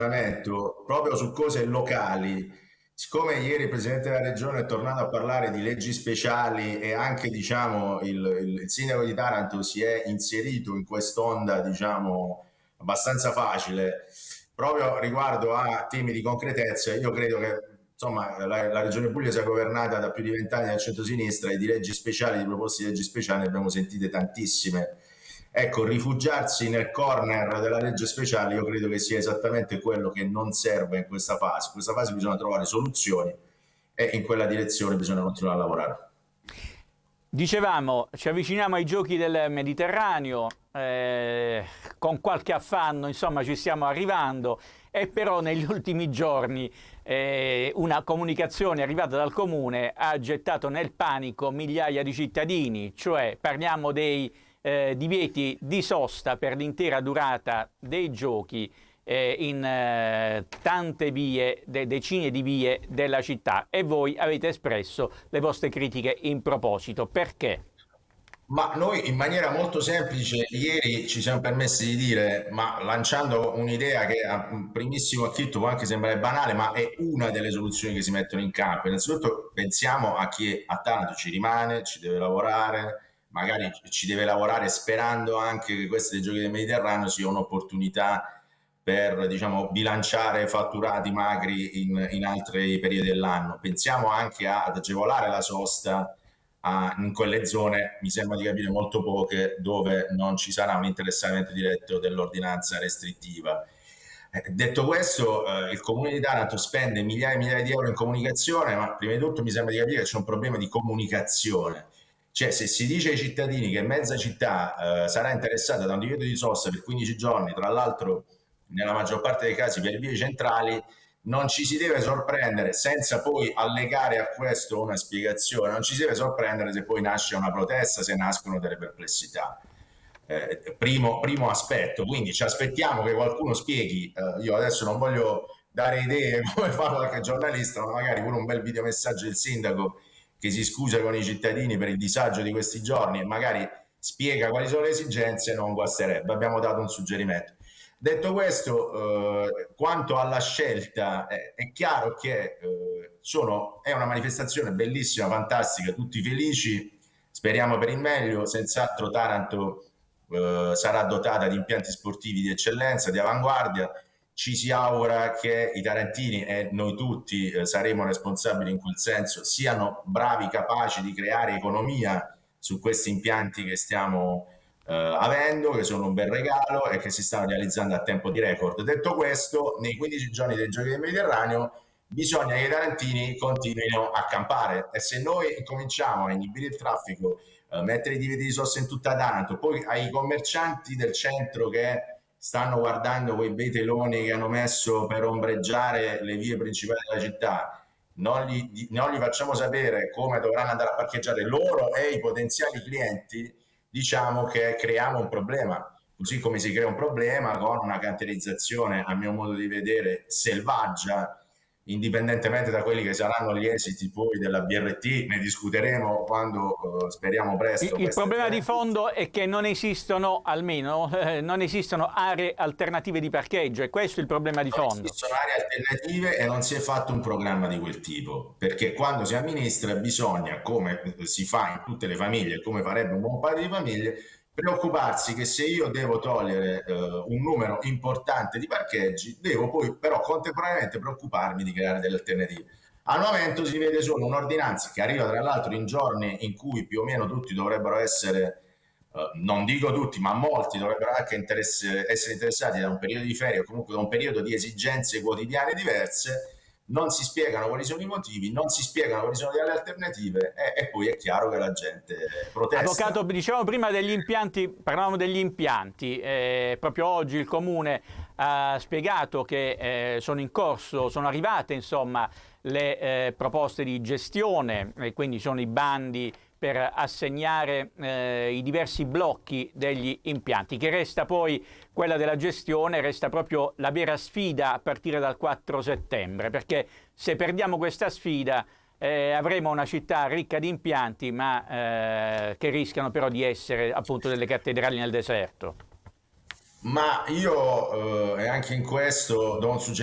ragionamento proprio su cose locali. Siccome ieri il Presidente della Regione è tornato a parlare di leggi speciali e anche, diciamo, il sindaco di Taranto si è inserito in quest'onda, diciamo, abbastanza facile, proprio riguardo a temi di concretezza, io credo che, insomma, la Regione Puglia sia governata da più di 20 anni dal centro-sinistra e di leggi speciali, di proposte di leggi speciali ne abbiamo sentite tantissime. Ecco, rifugiarsi nel corner della legge speciale io credo che sia esattamente quello che non serve in questa fase. In questa fase bisogna trovare soluzioni e in quella direzione bisogna continuare a lavorare. Dicevamo, ci avviciniamo ai giochi del Mediterraneo, con qualche affanno, insomma, ci stiamo arrivando, e però negli ultimi giorni una comunicazione arrivata dal Comune ha gettato nel panico migliaia di cittadini, cioè parliamo dei divieti di sosta per l'intera durata dei giochi in tante vie, decine di vie della città, e voi avete espresso le vostre critiche in proposito. Perché? Ma noi in maniera molto semplice ieri ci siamo permessi di dire, ma lanciando un'idea che a un primissimo acchito può anche sembrare banale, ma è una delle soluzioni che si mettono in campo. Innanzitutto pensiamo a chi a Taranto ci rimane, ci deve lavorare, magari ci deve lavorare sperando anche che questi dei Giochi del Mediterraneo sia un'opportunità per, diciamo, bilanciare fatturati magri in altri periodi dell'anno. Pensiamo anche ad agevolare la sosta in quelle zone, mi sembra di capire molto poche, dove non ci sarà un interessamento diretto dell'ordinanza restrittiva. Detto questo, il Comune di Taranto spende migliaia e migliaia di euro in comunicazione, ma prima di tutto mi sembra di capire che c'è un problema di comunicazione. Cioè, se si dice ai cittadini che mezza città sarà interessata da un divieto di sosta per 15 giorni, tra l'altro nella maggior parte dei casi per vie centrali, non ci si deve sorprendere, senza poi allegare a questo una spiegazione, non ci si deve sorprendere se poi nasce una protesta, se nascono delle perplessità. Primo aspetto, quindi ci aspettiamo che qualcuno spieghi, io adesso non voglio dare idee come fa qualche giornalista, ma magari pure un bel videomessaggio del sindaco che si scusa con i cittadini per il disagio di questi giorni e magari spiega quali sono le esigenze, non guasterebbe. Abbiamo dato un suggerimento. Detto questo, quanto alla scelta, è chiaro che è una manifestazione bellissima, fantastica, tutti felici, speriamo per il meglio, senz'altro Taranto sarà dotata di impianti sportivi di eccellenza, di avanguardia, ci si augura che i tarantini e noi tutti saremo responsabili in quel senso, siano bravi, capaci di creare economia su questi impianti che stiamo avendo, che sono un bel regalo e che si stanno realizzando a tempo di record. Detto questo, nei 15 giorni dei Giochi del Mediterraneo bisogna che i tarantini continuino a campare, e se noi cominciamo a inibire il traffico, mettere i divieti di sosta in tutta Taranto, poi ai commercianti del centro che stanno guardando quei bei teloni che hanno messo per ombreggiare le vie principali della città, non gli facciamo sapere come dovranno andare a parcheggiare loro e i potenziali clienti, diciamo che creiamo un problema. Così come si crea un problema con una cantierizzazione, a mio modo di vedere, selvaggia, indipendentemente da quelli che saranno gli esiti poi della BRT, ne discuteremo quando speriamo presto. Il problema di fondo è che non esistono, almeno, non esistono aree alternative di parcheggio, e questo è il problema di Non fondo. esistono aree alternative e non si è fatto un programma di quel tipo, perché quando si amministra bisogna, come si fa in tutte le famiglie, come farebbe un buon padre di famiglia, preoccuparsi che se io devo togliere un numero importante di parcheggi, devo poi però contemporaneamente preoccuparmi di creare delle alternative. Al momento si vede solo un'ordinanza che arriva tra l'altro in giorni in cui più o meno tutti dovrebbero essere, non dico tutti, ma molti dovrebbero anche essere interessati da un periodo di ferie o comunque da un periodo di esigenze quotidiane diverse. Non si spiegano quali sono i motivi, non si spiegano quali sono le alternative e poi è chiaro che la gente Avvocato, protesta. dicevamo prima degli impianti, parlavamo degli impianti, proprio oggi il Comune ha spiegato che sono in corso, sono arrivate insomma le proposte di gestione, e quindi sono i bandi per assegnare i diversi blocchi degli impianti. Che resta poi quella della gestione, resta proprio la vera sfida a partire dal 4 settembre, perché se perdiamo questa sfida avremo una città ricca di impianti, ma che rischiano però di essere appunto delle cattedrali nel deserto. Ma io e anche in questo do un suggerimento